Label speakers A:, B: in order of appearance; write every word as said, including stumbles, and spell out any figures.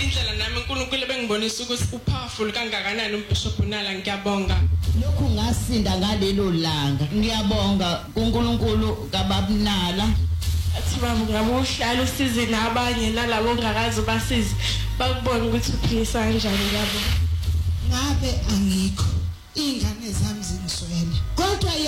A: indlela nami uNkulunkulu bengibonisa ukuthi upowerful kangakanani uBishop Nala ngiyabonga
B: lokhu ngasinda ngalelo langa ngiyabonga uNkulunkulu kaBabunala
A: athi baba ngabe uhlala usize nabanye nalabo ongakazi basize bakubona ukuthi uphilisa kanjani yabo
C: ngabe angikho ingane zami zingiswele kodwa